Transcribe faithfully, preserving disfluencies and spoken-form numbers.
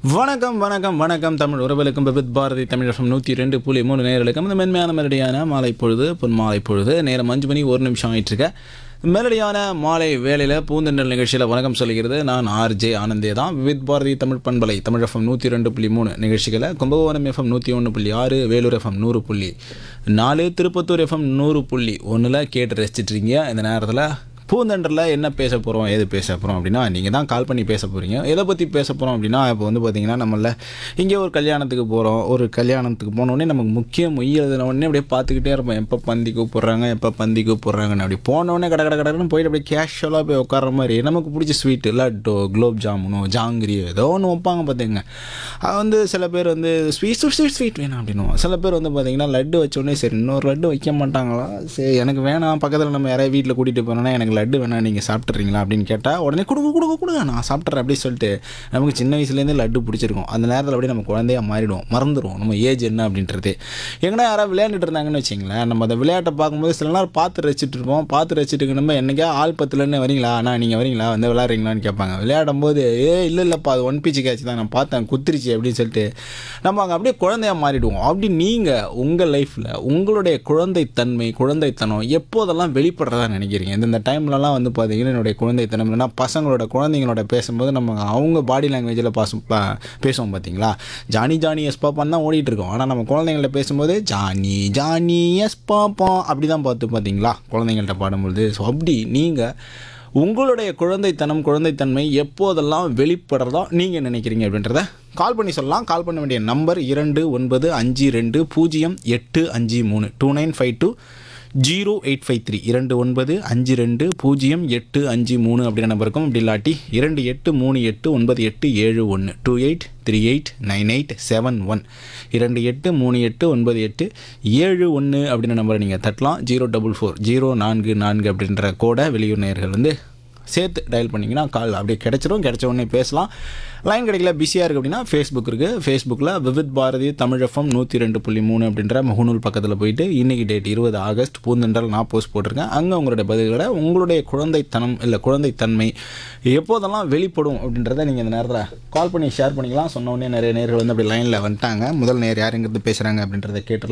வணக்கம் வணக்கம் வணக்கம் தமிழ் உறவுகளுக்கும் வித் பாரதி தமிழ் எஃப்எம் நூற்றி ரெண்டு புள்ளி மூணு நேர்களுக்கும் இந்த மென்மையான மெலடியான மாலை பொழுது பொன் மாலை பொழுது நேரம் அஞ்சு மணி ஒரு நிமிஷம் ஆயிட்டுருக்க மெலடியான மாலை வேலையில் பூந்தெண்டல் நிகழ்ச்சியில் வணக்கம் சொல்கிறது நான் ஆர்ஜே ஆனந்தே தான். வித் பாரதி தமிழ் பண்பலை தமிழ் எஃப்எம் நூற்றி ரெண்டு புள்ளி மூணு நிகழ்ச்சிகளை கும்பகோணம் எஃப்எம் நூற்றி ஒன்று புள்ளி ஆறு வேலூர் எஃப்எம் நூறு புள்ளி நாலு திருப்பத்தூர் எஃப்எம் நூறு புள்ளி ஒன்றில் கேட்டு ரசிச்சிட்ருக்கீங்க. இந்த நேரத்தில் பூந்தண்டரில் என்ன பேச போகிறோம் ஏது பேச போகிறோம் அப்படின்னா நீங்கள் தான் கால் பண்ணி பேச போகிறீங்க. எதை பற்றி பேச போகிறோம் அப்படின்னா இப்போ வந்து பார்த்திங்கன்னா நம்மள இங்கே ஒரு கல்யாணத்துக்கு போகிறோம். ஒரு கல்யாணத்துக்கு போனோடனே நமக்கு முக்கியம் மொய் எழுதினோடனே அப்படியே பார்த்துக்கிட்டே இருப்போம், எப்போ பந்தி கூப்பிட்றாங்க எப்போ பந்தி கூப்பிட்றாங்கன்னு. அப்படி போனோடனே கடை கடை கடைன்னு போயிட்டு அப்படியே கேஷுவலாக போய் உட்கார மாதிரி நமக்கு பிடிச்ச ஸ்வீட்டு லட்டோ குலோப் ஜாமுனோ ஜாங்கிரியோ ஏதோ ஒன்று வைப்பாங்க பார்த்துங்க. அது வந்து சில பேர் வந்து ஸ்வீட் ஸ்வீட் ஸ்வீட் ஸ்வீட் வேணாம் அப்படின்னுவோம். சில பேர் வந்து பார்த்திங்கன்னா லட்டு வச்சோடனே சரி இன்னொரு லட்டு வைக்க மாட்டாங்களா, சரி எனக்கு வேணாம், பக்கத்தில் நம்ம யாராவது வீட்டில் கூட்டிகிட்டு போனோன்னா எனக்கு லட்டு வேணாம் நீங்கள் சாப்பிட்றீங்களா அப்படின்னு கேட்டால் உடனே கொடுக்க கொடுக்க கொடுங்க நான் சாப்பிட்றேன் அப்படின்னு சொல்லிட்டு நமக்கு சின்ன வயசுலேருந்தே லட்டு பிடிச்சிருக்கும். அந்த நேரத்தில் அப்படியே நம்ம குழந்தையாக மாறிடுவோம், மறந்துடுவோம் நம்ம ஏஜ் என்ன அப்படின்றது. எங்கன்னா யாராவது விளையாண்டுட்டு இருந்தாங்கன்னு வச்சிங்களேன், நம்ம அந்த விளையாட்டை பார்க்கும்போது சில நேரம் பார்த்து ரசிச்சுட்டு இருப்போம். பார்த்து ரசிச்சுட்டு நம்ம என்னைக்கா ஆள் பத்துலன்னு வரீங்களா அண்ணா நீங்கள் வரீங்களா வந்து விளையாடுறீங்களான்னு கேட்பாங்க. விளையாடும் போது ஏ இல்லை இல்லைப்பா அது ஒன் பீச்சு கேட்ச் தான் நான் பார்த்தேன் குத்திருச்சு அப்படின்னு சொல்லிட்டு நம்ம அங்கே அப்படியே குழந்தையாக மாறிடுவோம். அப்படி நீங்கள் உங்கள் லைஃப்பில் உங்களுடைய குழந்தைத்தன்மை குழந்தைத்தனம் எப்போதெல்லாம் வெளிப்படுறதா நினைக்கிறீங்க? இந்த டைம்லலாம் வந்து பார்த்தீங்கன்னா என்னுடைய குழந்தைத்தனம் இல்லைன்னா பசங்களோட குழந்தைங்களோட பேசும்போது நம்ம அவங்க பாடி லாங்குவேஜில் பாசும் பேசுவோம் பார்த்தீங்களா. ஜானி ஜானி எஸ் பாப்பான்னு தான் ஓடிட்டு இருக்கோம். ஆனால் நம்ம குழந்தைங்கள பேசும்போது ஜானி ஜானி எஸ் பாப்பா அப்படி தான் பார்த்து பார்த்தீங்களா குழந்தைங்கள்ட்ட பாடும்பொழுது. ஸோ அப்படி நீங்கள் உங்களுடைய குழந்தைத்தனம் குழந்தைத்தன்மை எப்போதெல்லாம் வெளிப்படுறதா நீங்கள் நினைக்கிறீங்க அப்படின்றத கால் பண்ணி சொல்லலாம். கால் பண்ண வேண்டிய நம்பர் இரண்டு ஒன்பது அஞ்சு ரெண்டு பூஜ்ஜியம் எட்டு அஞ்சு மூணு two nine five two zero eight five three இரண்டு ஒன்பது அஞ்சு ரெண்டு பூஜ்ஜியம் எட்டு அஞ்சு மூணு அப்படின்ற நம்பர் இருக்கும். அப்படி இல்லாட்டி இரண்டு எட்டு மூணு எட்டு ஒன்பது எட்டு ஏழு ஒன்று two eight three eight nine eight seven one இரண்டு எட்டு மூணு எட்டு ஒன்பது எட்டு ஏழு ஒன்று அப்படின்ற நம்பரை நீங்கள் தட்டலாம். ஜீரோ டபுள் ஃபோர் ஜீரோ நான்கு நான்கு அப்படின்ற கோடை வெளியூர் நேயர்கள் வந்து சேர்த்து டயல் பண்ணிங்கன்னா கால் அப்படியே கிடச்சிரும். கிடச்ச உடனே பேசலாம். லைன் கிடைக்கல பிஸியாக இருக்குது அப்படின்னா ஃபேஸ்புக் இருக்குது. ஃபேஸ்புக்கில் விவித் பாரதி தமிழ் எஃப்எம் நூற்றி ரெண்டு புள்ளி மூணு அப்படின்ற முகநூல் பக்கத்தில் போயிட்டு இன்றைக்கி டேட் இருபது ஆகஸ்ட் பூந்தென்றல் நான் போஸ்ட் போட்டிருக்கேன். அங்கே உங்களுடைய பதில்களை உங்களுடைய குழந்தைத்தனம் இல்லை குழந்தைத்தன்மை எப்போதெல்லாம் வெளிப்படும் அப்படின்றத நீங்கள் இந்த நேரத்தில் கால் பண்ணி ஷேர் பண்ணிக்கலாம். சொன்ன உடனே நிறைய நேர்கள் வந்து அப்படி லைனில் வந்துட்டாங்க. முதல் நேர் யாருங்கிறது பேசுகிறாங்க அப்படின்றத கேட்டுடலாம்.